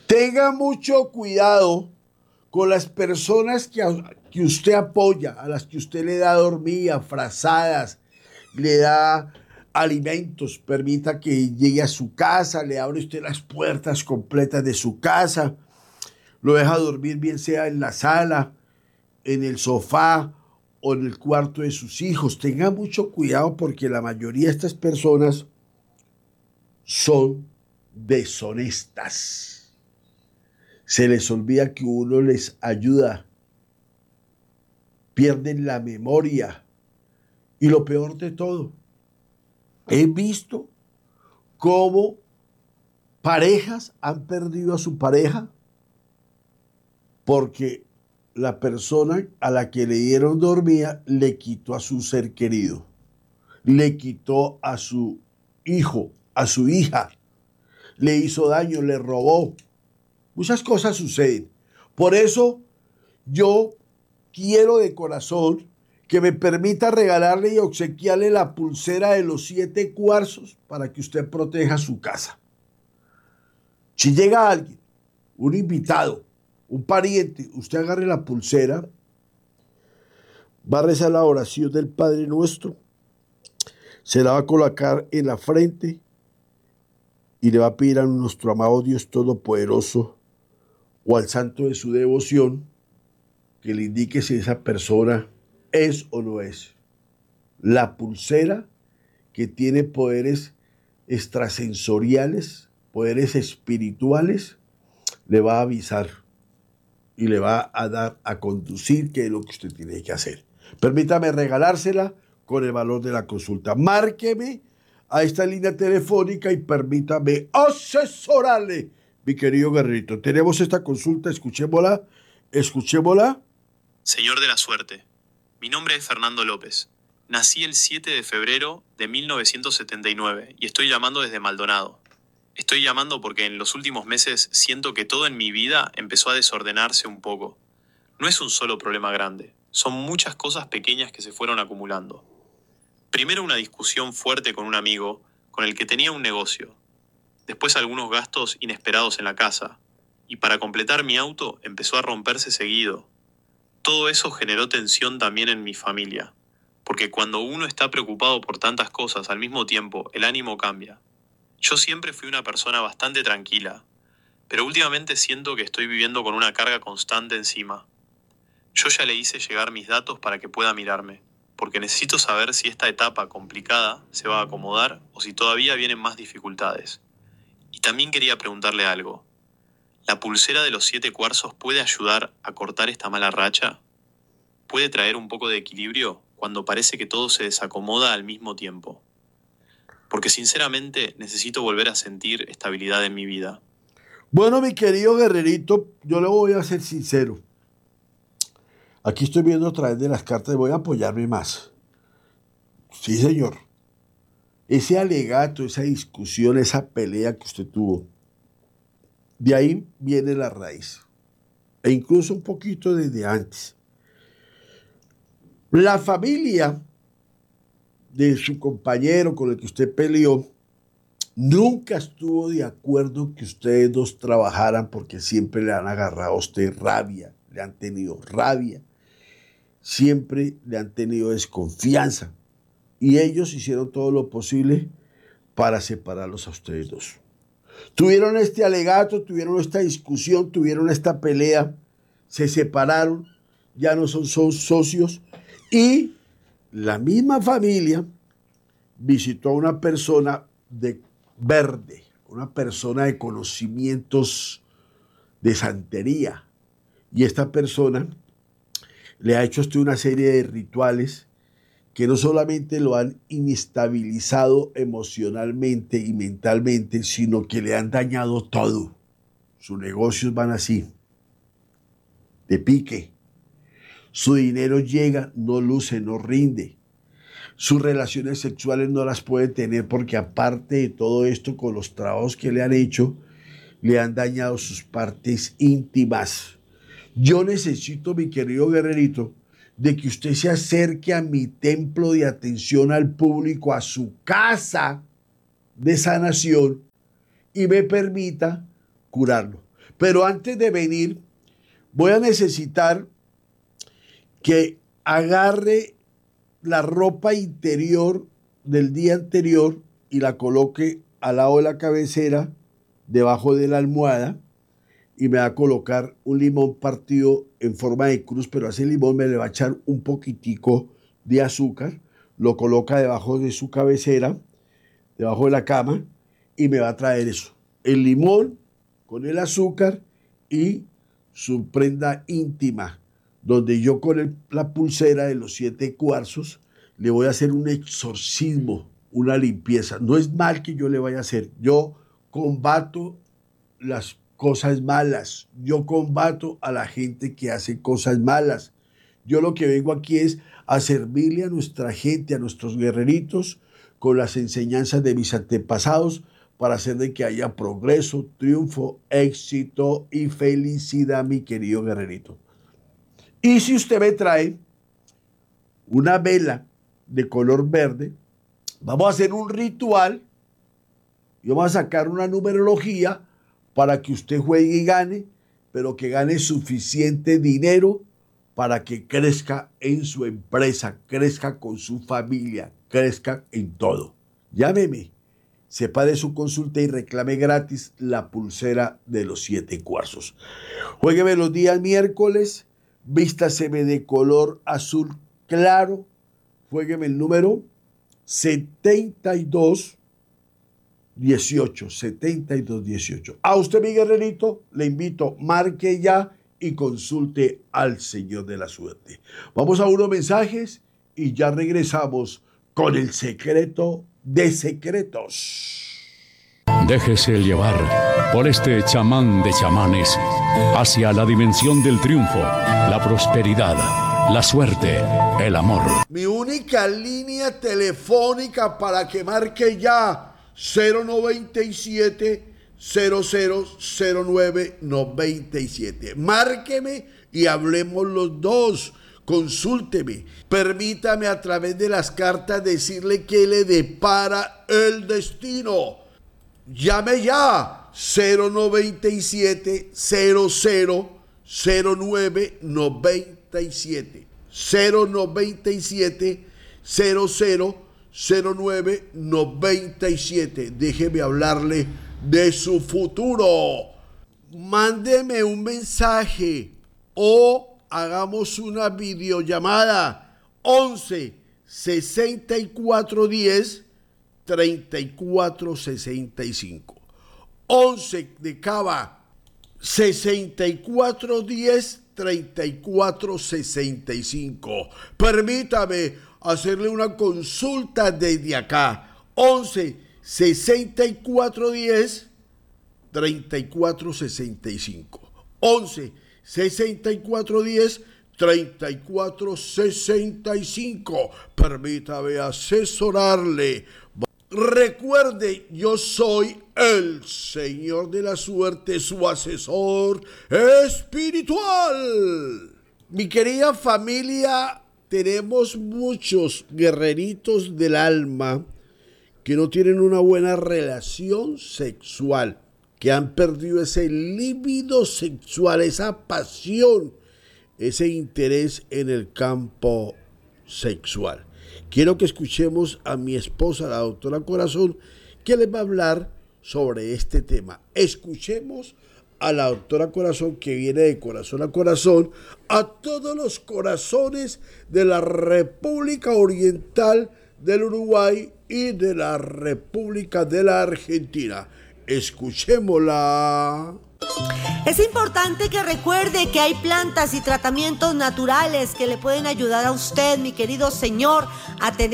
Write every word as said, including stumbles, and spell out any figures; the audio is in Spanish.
Tenga mucho cuidado con las personas que, que usted apoya, a las que usted le da dormida, frazadas, le da alimentos, permita que llegue a su casa, le abre usted las puertas completas de su casa, lo deja dormir bien sea en la sala, en el sofá o en el cuarto de sus hijos. Tenga mucho cuidado porque la mayoría de estas personas son deshonestas. Se les olvida que uno les ayuda, pierden la memoria y lo peor de todo, he visto cómo parejas han perdido a su pareja porque la persona a la que le dieron dormida le quitó a su ser querido, le quitó a su hijo, a su hija, le hizo daño, le robó. Muchas cosas suceden. Por eso yo quiero de corazón que me permita regalarle y obsequiarle la pulsera de los siete cuarzos para que usted proteja su casa. Si llega alguien, un invitado, un pariente, usted agarre la pulsera, va a rezar la oración del Padre Nuestro, se la va a colocar en la frente y le va a pedir a nuestro amado Dios Todopoderoso o al santo de su devoción que le indique si esa persona es o no es. La pulsera que tiene poderes extrasensoriales, poderes espirituales, le va a avisar y le va a dar a conducir qué es lo que usted tiene que hacer. Permítame regalársela con el valor de la consulta. Márqueme a esta línea telefónica y permítame asesorarle, mi querido Guerrito. Tenemos esta consulta, escuchémosla, escuchémosla. Señor de la suerte, mi nombre es Fernando López. Nací el siete de febrero de mil novecientos setenta y nueve y estoy llamando desde Maldonado. Estoy llamando porque en los últimos meses siento que todo en mi vida empezó a desordenarse un poco. No es un solo problema grande, son muchas cosas pequeñas que se fueron acumulando. Primero una discusión fuerte con un amigo con el que tenía un negocio. Después algunos gastos inesperados en la casa. Y para completar mi auto empezó a romperse seguido. Todo eso generó tensión también en mi familia, porque cuando uno está preocupado por tantas cosas al mismo tiempo, el ánimo cambia. Yo siempre fui una persona bastante tranquila, pero últimamente siento que estoy viviendo con una carga constante encima. Yo ya le hice llegar mis datos para que pueda mirarme, porque necesito saber si esta etapa complicada se va a acomodar o si todavía vienen más dificultades. Y también quería preguntarle algo. ¿La pulsera de los siete cuarzos puede ayudar a cortar esta mala racha? ¿Puede traer un poco de equilibrio cuando parece que todo se desacomoda al mismo tiempo? Porque sinceramente necesito volver a sentir estabilidad en mi vida. Bueno, mi querido Guerrerito, yo le voy a ser sincero. Aquí estoy viendo a través de las cartas, voy a apoyarme más. Sí, señor. Ese alegato, esa discusión, esa pelea que usted tuvo, de ahí viene la raíz. E incluso un poquito desde antes. La familia de su compañero con el que usted peleó nunca estuvo de acuerdo que ustedes dos trabajaran porque siempre le han agarrado a usted rabia, le han tenido rabia, siempre le han tenido desconfianza y ellos hicieron todo lo posible para separarlos a ustedes dos. Tuvieron este alegato, tuvieron esta discusión, tuvieron esta pelea, se separaron, ya no son, son socios y la misma familia visitó a una persona de verde, una persona de conocimientos de santería y esta persona le ha hecho a usted una serie de rituales que no solamente lo han inestabilizado emocionalmente y mentalmente, sino que le han dañado todo. Sus negocios van así, de pique. Su dinero llega, no luce, no rinde. Sus relaciones sexuales no las puede tener porque aparte de todo esto, con los trabajos que le han hecho, le han dañado sus partes íntimas. Yo necesito, mi querido Guerrerito, de que usted se acerque a mi templo de atención al público, a su casa de sanación y me permita curarlo. Pero antes de venir, voy a necesitar que agarre la ropa interior del día anterior y la coloque al lado de la cabecera, debajo de la almohada, y me va a colocar un limón partido en forma de cruz, pero a ese limón me le va a echar un poquitico de azúcar, lo coloca debajo de su cabecera, debajo de la cama, y me va a traer eso, el limón con el azúcar y su prenda íntima, donde yo con el, la pulsera de los siete cuarzos le voy a hacer un exorcismo, una limpieza. No es mal que yo le vaya a hacer, yo combato las cosas malas, yo combato a la gente que hace cosas malas. Yo lo que vengo aquí es a servirle a nuestra gente, a nuestros guerreritos, con las enseñanzas de mis antepasados, para hacer de que haya progreso, triunfo, éxito y felicidad, mi querido guerrerito. Y si usted me trae una vela de color verde, vamos a hacer un ritual y vamos a sacar una numerología para que usted juegue y gane, pero que gane suficiente dinero para que crezca en su empresa, crezca con su familia, crezca en todo. Llámeme, separe su consulta y reclame gratis la pulsera de los siete cuarzos. Juégueme los días miércoles, vístaseme de color azul claro, juégueme el número setenta y dos dieciocho, setenta y dos dieciocho. A usted, mi guerrerito, le invito, marque ya y consulte al Señor de la Suerte. Vamos a unos mensajes y ya regresamos con el secreto de secretos. Déjese llevar por este chamán de chamanes hacia la dimensión del triunfo, la prosperidad, la suerte, el amor. Mi única línea telefónica para que marque ya cero noventa y siete, cero cero cero nueve noventa y siete. Márqueme y hablemos los dos. Consúlteme. Permítame a través de las cartas decirle que le depara el destino. Llame ya cero noventa y siete, cero cero cero nueve noventa y siete. cero noventa y siete, cero cero cero nueve noventa y siete. Déjeme hablarle de su futuro. Mándeme un mensaje o hagamos una videollamada. once sesenta y cuatro diez treinta y cuatro sesenta y cinco. once de Cava, sesenta y cuatro diez treinta y cuatro sesenta y cinco. Permítame hacerle una consulta desde acá. once sesenta y cuatro diez treinta y cuatro sesenta y cinco. once sesenta y cuatro diez treinta y cuatro sesenta y cinco. Permítame asesorarle. Recuerde, yo soy el Señor de la Suerte, su asesor espiritual. Mi querida familia, tenemos muchos guerreritos del alma que no tienen una buena relación sexual, que han perdido ese líbido sexual, esa pasión, ese interés en el campo sexual. Quiero que escuchemos a mi esposa, la doctora Corazón, que les va a hablar sobre este tema. Escuchemos a la doctora Corazón, que viene de corazón a corazón, a todos los corazones de la República Oriental, del Uruguay y de la República de la Argentina. Escuchémosla. Es importante que recuerde que hay plantas y tratamientos naturales que le pueden ayudar a usted, mi querido señor, a tener